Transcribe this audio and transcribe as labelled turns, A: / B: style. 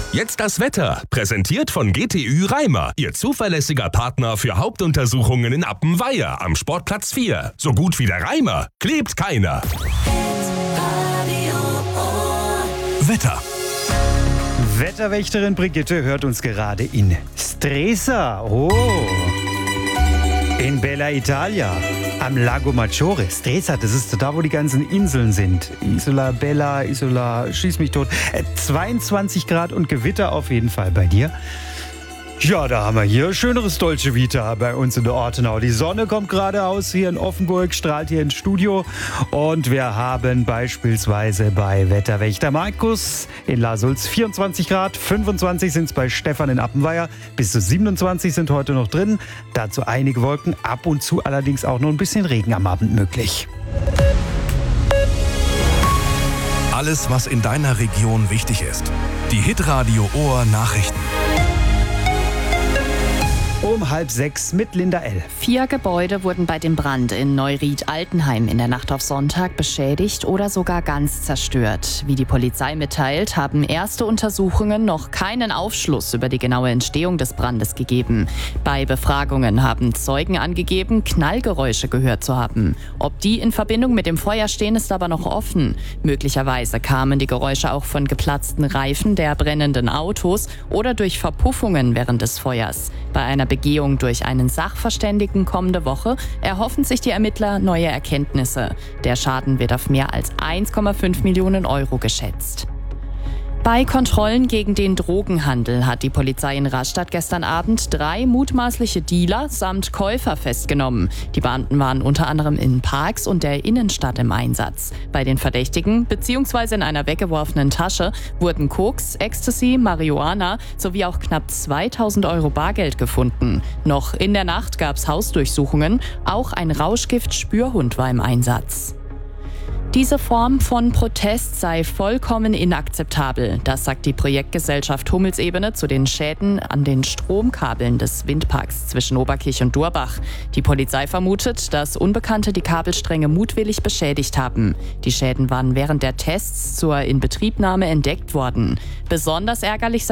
A: Jetzt das Wetter, präsentiert von GTÜ Reimer, Ihr zuverlässiger Partner für Hauptuntersuchungen in Appenweier am Sportplatz 4. So gut wie der Reimer, klebt keiner. Wetter.
B: Wetterwächterin Brigitte hört uns gerade in Stresa. In Bella Italia, am Lago Maggiore. Stresa, das ist da, wo die ganzen Inseln sind. Isola Bella, Isola, schieß mich tot. 22 Grad und Gewitter auf jeden Fall bei dir. Ja, da haben wir hier schöneres Dolce Vita bei uns in der Ortenau. Die Sonne kommt gerade aus hier in Offenburg, strahlt hier ins Studio. Und wir haben beispielsweise bei Wetterwächter Markus in La Sulz 24 Grad, 25 sind es bei Stefan in Appenweier, bis zu 27 sind heute noch drin. Dazu einige Wolken, ab und zu allerdings auch noch ein bisschen Regen am Abend möglich.
A: Alles, was in deiner Region wichtig ist. Die Hitradio Ohr Nachrichten.
B: Um 5:30 mit Linda L.
C: 4 Gebäude wurden bei dem Brand in Neuried-Altenheim in der Nacht auf Sonntag beschädigt oder sogar ganz zerstört. Wie die Polizei mitteilt, haben erste Untersuchungen noch keinen Aufschluss über die genaue Entstehung des Brandes gegeben. Bei Befragungen haben Zeugen angegeben, Knallgeräusche gehört zu haben. Ob die in Verbindung mit dem Feuer stehen, ist aber noch offen. Möglicherweise kamen die Geräusche auch von geplatzten Reifen der brennenden Autos oder durch Verpuffungen während des Feuers. Bei einer Begehung durch einen Sachverständigen kommende Woche erhoffen sich die Ermittler neue Erkenntnisse. Der Schaden wird auf mehr als 1,5 Millionen Euro geschätzt. Bei Kontrollen gegen den Drogenhandel hat die Polizei in Rastatt gestern Abend 3 mutmaßliche Dealer samt Käufer festgenommen. Die Beamten waren unter anderem in Parks und der Innenstadt im Einsatz. Bei den Verdächtigen bzw. in einer weggeworfenen Tasche wurden Koks, Ecstasy, Marihuana sowie auch knapp 2.000 Euro Bargeld gefunden. Noch in der Nacht gab es Hausdurchsuchungen, auch ein Rauschgift-Spürhund war im Einsatz. Diese Form von Protest sei vollkommen inakzeptabel. Das sagt die Projektgesellschaft Hummelsebene zu den Schäden an den Stromkabeln des Windparks zwischen Oberkirch und Durbach. Die Polizei vermutet, dass Unbekannte die Kabelstränge mutwillig beschädigt haben. Die Schäden waren während der Tests zur Inbetriebnahme entdeckt worden. Besonders ärgerlich sei